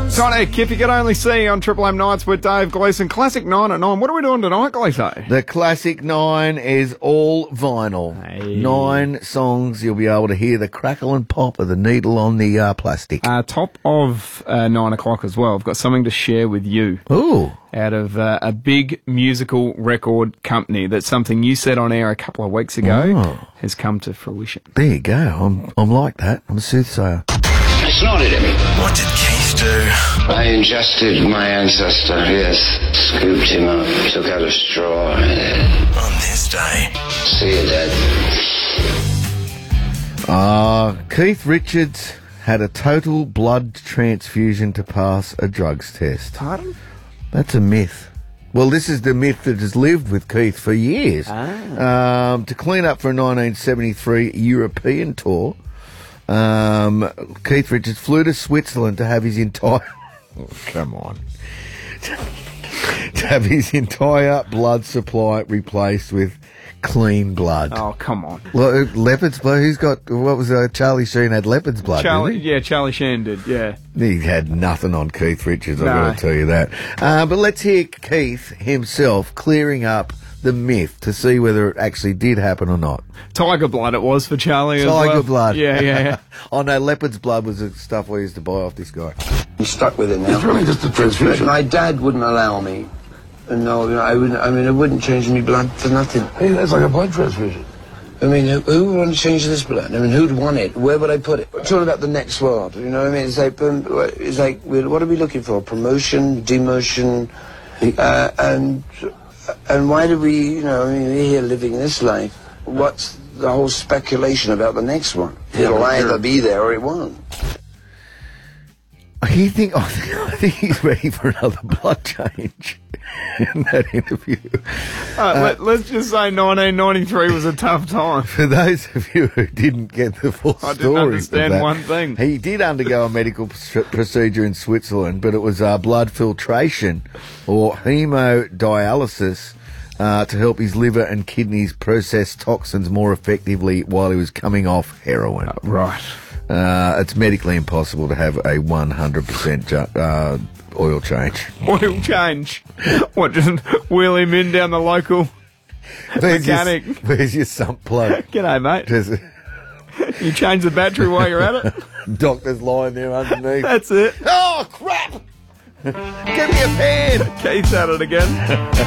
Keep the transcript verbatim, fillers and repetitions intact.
Sonic, if you could only see on Triple M Nights with Dave Gleeson. Classic nine at nine. What are we doing tonight, Gleeson? The Classic Nine is all vinyl. Hey. Nine songs. You'll be able to hear the crackle and pop of the needle on the uh, plastic. Uh, top of uh, nine o'clock as well. I've got something to share with you. Ooh. Out of uh, a big musical record company. That's something you said on air a couple of weeks ago. Oh. Has come to fruition. There you go. I'm I'm like that. I'm a soothsayer. I snorted him. What did Keith do? I ingested my ancestor, yes. Scooped him up, took out a straw. On this day. See you dead. Uh, Keith Richards had a total blood transfusion to pass a drugs test. Pardon? That's a myth. Well, this is the myth that has lived with Keith for years. Ah. Um, to clean up for a nineteen seventy-three European tour, um, Keith Richards flew to Switzerland to have his entire... Oh, come on. to have his entire blood supply replaced with clean blood. Oh, come on. Well, leopard's blood. Who's got... What was uh, Charlie Sheen had leopard's blood, Charlie, didn't he? yeah, Charlie Sheen did, yeah. He had nothing on Keith Richards, I've No. got to tell you that. Uh, but let's hear Keith himself clearing up the myth to see whether it actually did happen or not. Tiger blood it was for Charlie as well. Tiger blood. Yeah, yeah, yeah. Oh no, leopard's blood was the stuff we used to buy off this guy. I'm stuck with it now. It's really just a transfusion. My dad wouldn't allow me. No, you know, I wouldn't. I mean, it wouldn't change me blood for nothing. Hey, that's like a blood transfusion. I mean, who, who would want to change this blood? I mean, who'd want it? Where would I put it? It's all about the next world. You know what I mean? It's like, um, it's like, what are we looking for? Promotion, demotion, uh, and and why do we? You know, I mean, we're here living this life. What's the whole speculation about the next one? It'll either be there or it won't. I think, I think, I think he's ready for another blood change in that interview. Uh, let, let's just say nineteen ninety-three was a tough time. For those of you who didn't get the full I story, didn't of understand that, one thing. He did undergo a medical pr- procedure in Switzerland, but it was uh, blood filtration or hemodialysis uh, to help his liver and kidneys process toxins more effectively while he was coming off heroin. Right. Uh, it's medically impossible to have a one hundred percent ju- uh, oil change. Oil change. What, just wheel him in down the local Where's mechanic? Your, where's your sump plug? G'day, mate. Just, You change the battery while you're at it? doctor's lying there underneath. That's it. Oh, crap! Give me a pen! Keith's at it again.